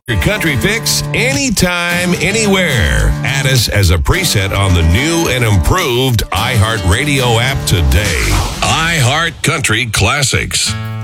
Your country fix anytime, anywhere. Add us as a preset on the new and improved iHeartRadio app today. iHeart Country Classics.